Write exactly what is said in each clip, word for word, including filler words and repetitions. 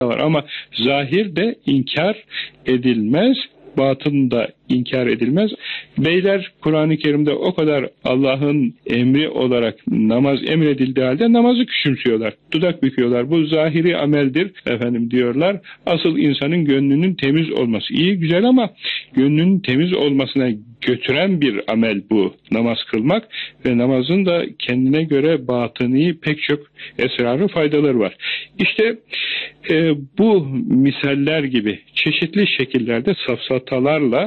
var ama zahir de inkar edilmez, batın da inkar edilmez. Beyler Kur'an-ı Kerim'de o kadar Allah'ın emri olarak namaz emredildiği halde namazı küçümsüyorlar. Dudak büküyorlar. Bu zahiri ameldir efendim diyorlar. Asıl insanın gönlünün temiz olması. İyi güzel ama gönlünün temiz olmasına götüren bir amel bu. Namaz kılmak ve namazın da kendine göre batıni pek çok esrarı faydaları var. İşte e, bu misaller gibi çeşitli şekillerde safsatalarla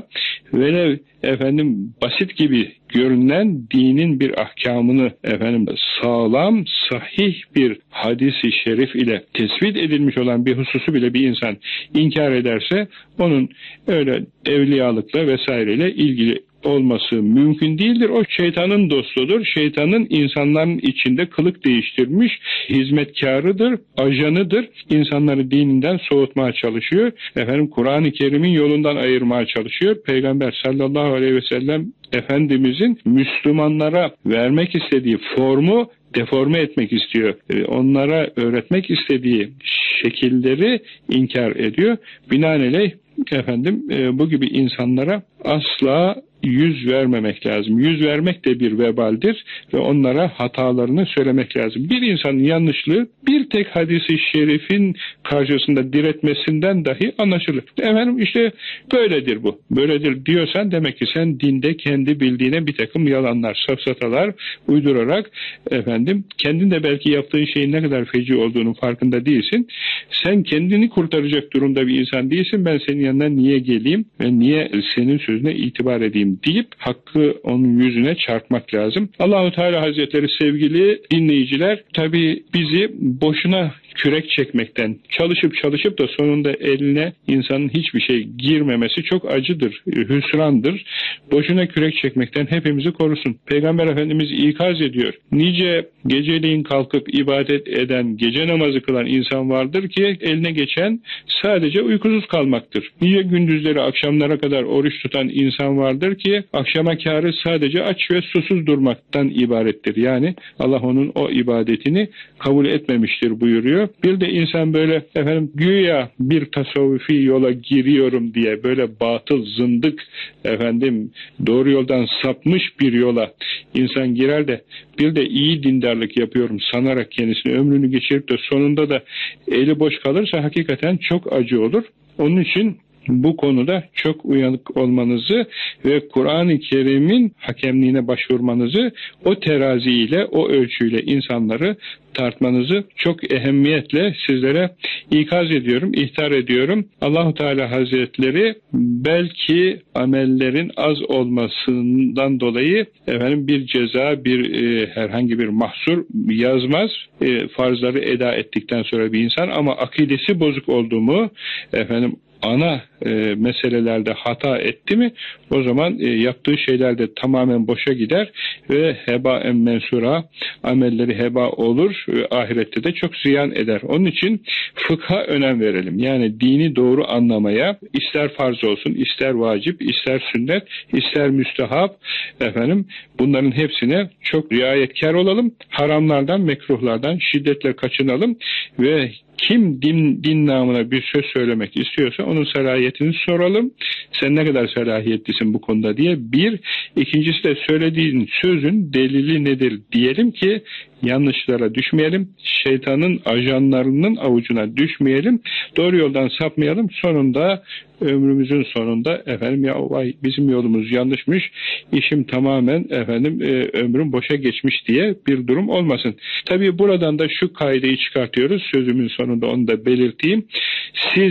ve efendim basit gibi görünen dinin bir ahkamını efendim sağlam, sahih bir hadisi şerif ile tespit edilmiş olan bir hususu bile bir insan inkar ederse onun öyle evliyalıkla vesaireyle ilgili olması mümkün değildir. O şeytanın dostudur. Şeytanın insanların içinde kılık değiştirmiş hizmetkarıdır, ajanıdır. İnsanları dininden soğutmaya çalışıyor. Efendim Kur'an-ı Kerim'in yolundan ayırmaya çalışıyor. Peygamber sallallahu aleyhi ve sellem Efendimizin Müslümanlara vermek istediği formu deforme etmek istiyor. Onlara öğretmek istediği şekilleri inkar ediyor. Binaenaleyh efendim bu gibi insanlara asla yüz vermemek lazım. Yüz vermek de bir vebaldir ve onlara hatalarını söylemek lazım. Bir insanın yanlışlığı bir tek hadisi şerifin karşısında diretmesinden dahi anlaşılır. Efendim işte böyledir bu. Böyledir diyorsan demek ki sen dinde kendi bildiğine bir takım yalanlar, safsatalar uydurarak efendim kendin de belki yaptığın şeyin ne kadar feci olduğunun farkında değilsin. Sen kendini kurtaracak durumda bir insan değilsin. Ben senin yanına niye geleyim ve niye senin sözüne itibar edeyim deyip hakkı onun yüzüne çarpmak lazım. Allahu Teala Hazretleri sevgili dinleyiciler tabii bizi boşuna kürek çekmekten, çalışıp çalışıp da sonunda eline insanın hiçbir şey girmemesi çok acıdır, hüsrandır. Boşuna kürek çekmekten hepimizi korusun. Peygamber Efendimiz ikaz ediyor. Nice geceleyin kalkıp ibadet eden, gece namazı kılan insan vardır ki eline geçen sadece uykusuz kalmaktır. Nice gündüzleri akşamlara kadar oruç tutan insan vardır ki akşama kârı sadece aç ve susuz durmaktan ibarettir. Yani Allah onun o ibadetini kabul etmemiştir buyuruyor. Bir de insan böyle efendim güya bir tasavvufi yola giriyorum diye böyle batıl, zındık efendim doğru yoldan sapmış bir yola insan girer de bir de iyi dindarlık yapıyorum sanarak kendisini ömrünü geçirip de sonunda da eli boş kalırsa hakikaten çok acı olur. Onun için bu konuda çok uyanık olmanızı ve Kur'an-ı Kerim'in hakemliğine başvurmanızı, o teraziyle, o ölçüyle insanları tartmanızı çok ehemmiyetle sizlere ikaz ediyorum, ihtar ediyorum. Allahu Teala Hazretleri belki amellerin az olmasından dolayı efendim bir ceza, bir e, herhangi bir mahsur yazmaz. E, farzları eda ettikten sonra bir insan ama akidesi bozuk olduğumu efendim ana e, meselelerde hata etti mi o zaman e, yaptığı şeyler de tamamen boşa gider ve heba en mensura, amelleri heba olur ve ahirette de çok ziyan eder. Onun için fıkha önem verelim. Yani dini doğru anlamaya, ister farz olsun, ister vacip, ister sünnet, ister müstehap efendim bunların hepsine çok riayetkar olalım. Haramlardan, mekruhlardan şiddetle kaçınalım ve kim din, din namına bir söz söylemek istiyorsa onun selahiyetini soralım. Sen ne kadar selahiyetlisin bu konuda diye. Bir. İkincisi de söylediğin sözün delili nedir diyelim ki yanlışlara düşmeyelim. Şeytanın ajanlarının avucuna düşmeyelim. Doğru yoldan sapmayalım. Sonunda ömrümüzün sonunda efendim ya vay bizim yolumuz yanlışmış. İşim tamamen efendim e, ömrüm boşa geçmiş diye bir durum olmasın. Tabii buradan da şu kaideyi çıkartıyoruz. Sözümün sonunda onu da belirteyim. Siz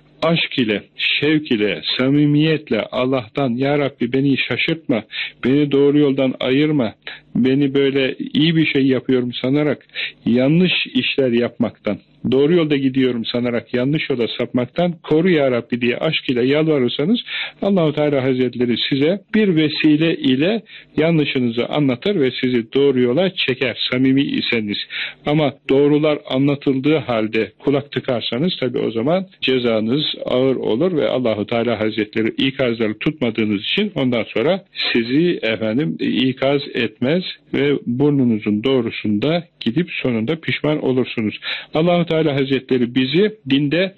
aşk ile, şevk ile, samimiyetle Allah'tan ya Rabbi beni şaşırtma, beni doğru yoldan ayırma, beni böyle iyi bir şey yapıyorum sanarak yanlış işler yapmaktan, doğru yolda gidiyorum sanarak yanlış yola sapmaktan koru ya Rabbi diye aşk ile yalvarırsanız Allah-u Teala Hazretleri size bir vesile ile yanlışınızı anlatır ve sizi doğru yola çeker samimi iseniz. Ama doğrular anlatıldığı halde kulak tıkarsanız tabi o zaman cezanız ağır olur ve Allah-u Teala Hazretleri ikazları tutmadığınız için ondan sonra sizi efendim ikaz etmez, ve burnunuzun doğrusunda gidip sonunda pişman olursunuz. Allah-u Teala Hazretleri bizi dinde